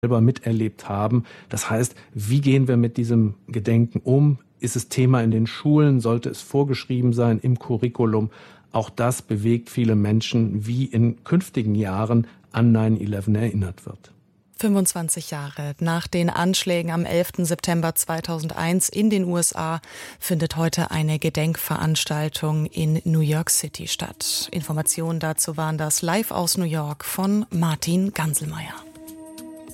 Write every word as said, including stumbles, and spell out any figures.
selber miterlebt haben. Das heißt, wie gehen wir mit diesem Gedenken um? Ist es Thema in den Schulen? Sollte es vorgeschrieben sein im Curriculum? Auch das bewegt viele Menschen, wie in künftigen Jahren an neun elf erinnert wird. fünfundzwanzig Jahre nach den Anschlägen am elften September zweitausendeins in den U S A findet heute eine Gedenkveranstaltung in New York City statt. Informationen dazu waren das live aus New York von Martin Ganselmeier.